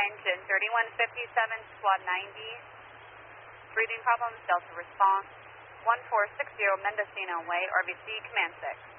engine 3157, squad 90. Breathing problems, Delta response. 1460 Mendocino Way, RBC, command 6.